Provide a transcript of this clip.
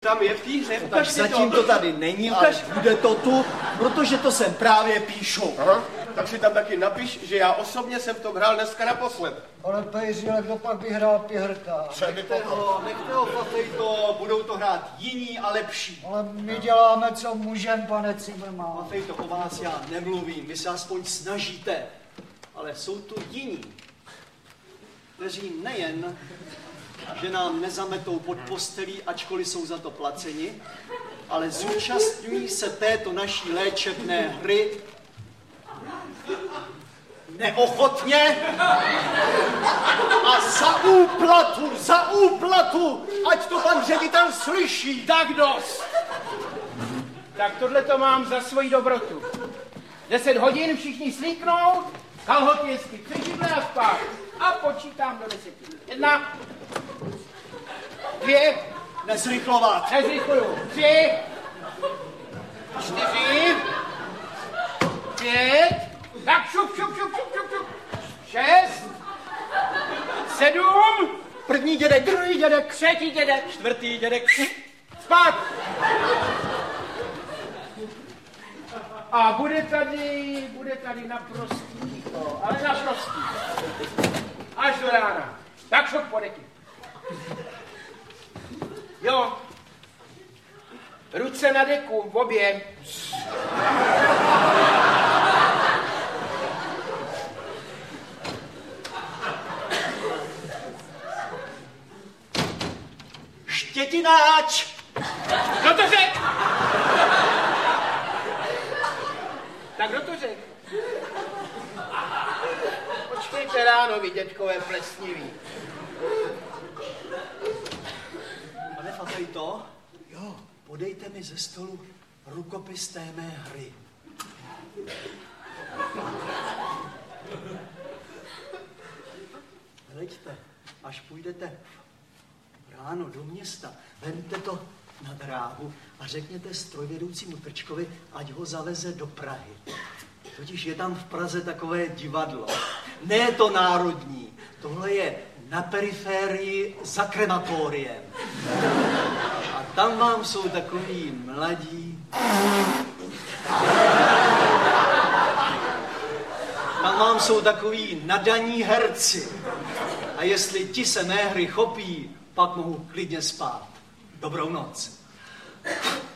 tam je v té hře, tak zatím to tady není, ale bude to tu, protože to sem právě píšu. Aha, tak si tam taky napiš, že já osobně jsem v tom hrál dneska naposled. Ale Pejři, ale kdo pak by hrál Pihrta? Nechte ho, Fafejto, budou to hrát jiní a lepší. Ale my děláme, co můžem, pane Cimrman. Fafejto, o vás já nemluvím, vy se aspoň snažíte, ale jsou tu jiní, kteří nejen, že nám nezametou pod postelí, ačkoliv jsou za to placeni, ale zúčastňují se této naší léčebné hry neochotně a za úplatu, ať to pan ředitel slyší. Tak dost. Tak tohle to mám za svoji dobrotu. 10 hodin všichni slíknout, kalhoty hezky přežidle a spát. A počítám do 10. 1, 2, Nezrychlovat. nezrychluju, 3, 4, 5, tak šup, 6, 7, První dědek, druhý dědek, třetí dědek, čtvrtý dědek. spát. A bude tady naprostý ticho, ale naprostý. Až do rána. Tak šup po deky. Jo. Ruce na deku, v obě. Štětináč. Kdo to řek? Tak kdo to řek? Počkejte ráno, vy dětkové plesniví. Pane Fafejto, jo, podejte mi ze stolu rukopis té mé hry. Hleďte, až půjdete ráno do města, vemte to na dráhu a řekněte strojvedoucímu Trčkovi, ať ho zaveze do Prahy. Totiž je tam v Praze takové divadlo. Ne to národní, tohle je na periférii za krematoriem. A tam vám jsou takový mladí. Tam vám jsou takový nadaní herci. A jestli ti se mé hry chopí, pak mohu klidně spát. Dobrou noc.